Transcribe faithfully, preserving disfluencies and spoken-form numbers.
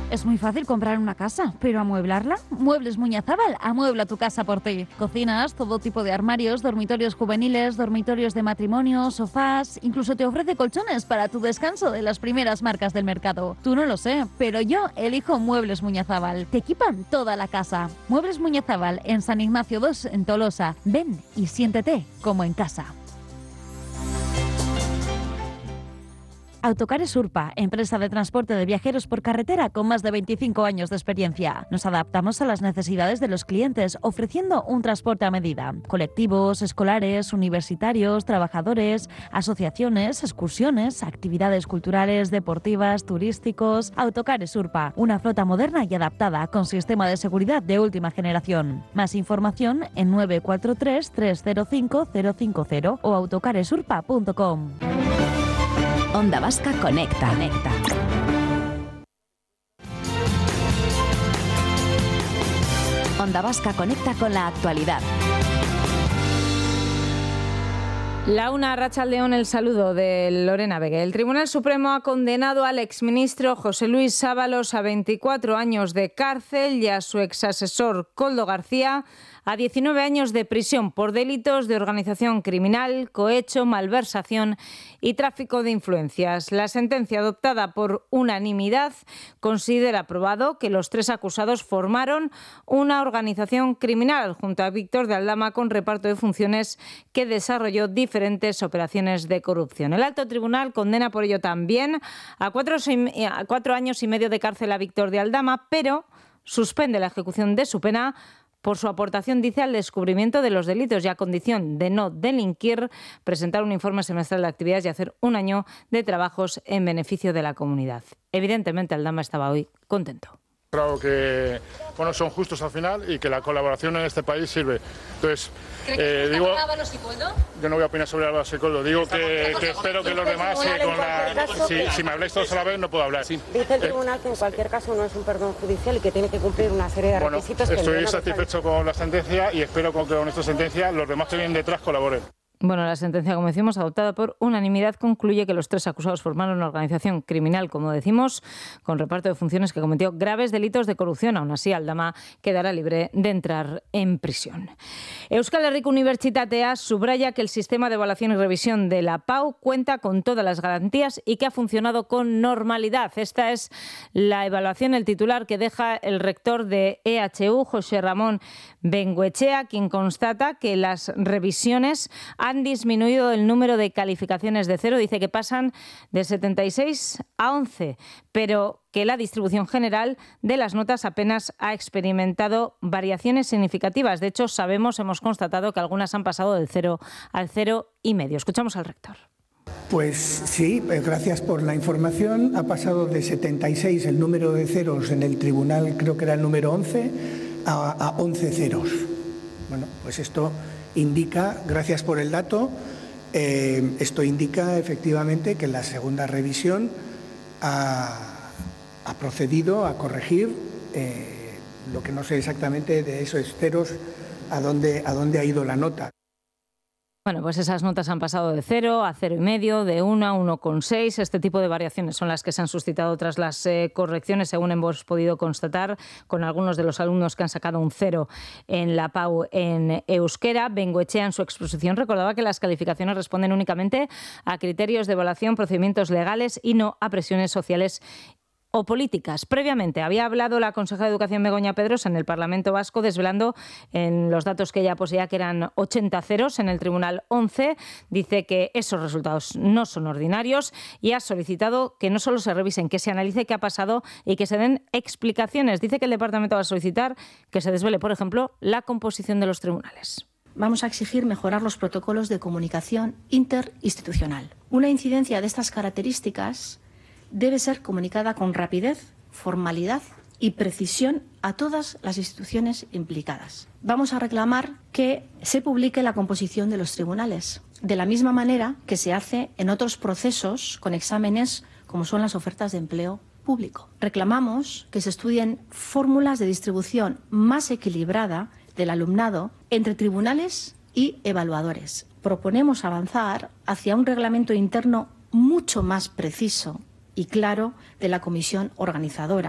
Es muy fácil comprar una casa, pero amueblarla. Muebles Muñazábal amuebla tu casa por ti. Cocinas, todo tipo de armarios, dormitorios juveniles, dormitorios de matrimonio, sofás, incluso te ofrece colchones para tu descanso de las primeras marcas del mercado. Tú no lo sé, pero yo elijo Muebles Muñazábal. Te equipan toda la casa. Muebles Muñazábal en San Ignacio dos en Tolosa. Ven y siéntete como en casa. Autocares Urpa, empresa de transporte de viajeros por carretera con más de veinticinco años de experiencia. Nos adaptamos a las necesidades de los clientes, ofreciendo un transporte a medida. Colectivos, escolares, universitarios, trabajadores, asociaciones, excursiones, actividades culturales, deportivas, turísticos. Autocares Urpa, una flota moderna y adaptada con sistema de seguridad de última generación. Más información en nueve cuatro tres, tres cero cinco, cero cinco cero o autocaresurpa punto com. Onda Vasca Conecta. Conecta. Onda Vasca conecta con la actualidad. La una, Arratsaldeon, el saludo de Lorena Vega. El Tribunal Supremo ha condenado al exministro José Luis Ábalos a veinticuatro años de cárcel y a su exasesor Koldo García a diecinueve años de prisión por delitos de organización criminal, cohecho, malversación y tráfico de influencias. La sentencia, adoptada por unanimidad, considera probado que los tres acusados formaron una organización criminal junto a Víctor de Aldama con reparto de funciones que desarrolló diferentes operaciones de corrupción. El alto tribunal condena por ello también a cuatro, a cuatro años y medio de cárcel a Víctor de Aldama, pero suspende la ejecución de su pena por su aportación, dice, al descubrimiento de los delitos y a condición de no delinquir, presentar un informe semestral de actividades y hacer un año de trabajos en beneficio de la comunidad. Evidentemente, Aldama estaba hoy contento. Creo que bueno, son justos al final y que la colaboración en este país sirve. Entonces, eh, digo, yo no voy a opinar sobre Ábalos y Koldo. Digo que, que espero que los demás, eh, con la, si, si me habláis todos a la vez, no puedo hablar. Sí. Dice el tribunal que en cualquier caso no es un perdón judicial y que tiene que cumplir una serie de bueno, requisitos. Estoy que satisfecho con la sentencia y espero que con esta sentencia los demás que vienen detrás colaboren. Bueno, la sentencia, como decimos, adoptada por unanimidad, concluye que los tres acusados formaron una organización criminal, como decimos, con reparto de funciones que cometió graves delitos de corrupción. Aún así, Aldama quedará libre de entrar en prisión. Euskal Herriko Unibertsitatea subraya que el sistema de evaluación y revisión de la P A U cuenta con todas las garantías y que ha funcionado con normalidad. Esta es la evaluación, el titular que deja el rector de E H U, José Ramón Bengoechea, quien constata que las revisiones han han disminuido el número de calificaciones de cero. Dice que pasan de setenta y seis a once, pero que la distribución general de las notas apenas ha experimentado variaciones significativas. De hecho, sabemos, hemos constatado que algunas han pasado del cero al cero y medio. Escuchamos al rector. Pues sí, gracias por la información. Ha pasado de setenta y seis el número de ceros en el tribunal, creo que era el número once, a, a once ceros. Bueno, pues esto indica, gracias por el dato, eh, esto indica efectivamente que la segunda revisión ha, ha procedido a corregir eh, lo que no sé exactamente de esos ceros, a dónde, a dónde ha ido la nota. Bueno, pues esas notas han pasado de cero a cero y medio, de uno a uno coma seis. Este tipo de variaciones son las que se han suscitado tras las eh, correcciones, según hemos podido constatar, con algunos de los alumnos que han sacado un cero en la P A U en euskera. Bengoechea, en su exposición, recordaba que las calificaciones responden únicamente a criterios de evaluación, procedimientos legales y no a presiones sociales o políticas. Previamente había hablado la consejera de Educación Begoña Pedrosa en el Parlamento Vasco, desvelando en los datos que ella poseía que eran ochenta ceros, en el Tribunal once. Dice que esos resultados no son ordinarios y ha solicitado que no solo se revisen, que se analice qué ha pasado y que se den explicaciones. Dice que el Departamento va a solicitar que se desvele, por ejemplo, la composición de los tribunales. Vamos a exigir mejorar los protocolos de comunicación interinstitucional. Una incidencia de estas características debe ser comunicada con rapidez, formalidad y precisión a todas las instituciones implicadas. Vamos a reclamar que se publique la composición de los tribunales, de la misma manera que se hace en otros procesos con exámenes como son las ofertas de empleo público. Reclamamos que se estudien fórmulas de distribución más equilibrada del alumnado entre tribunales y evaluadores. Proponemos avanzar hacia un reglamento interno mucho más preciso y claro de la comisión organizadora.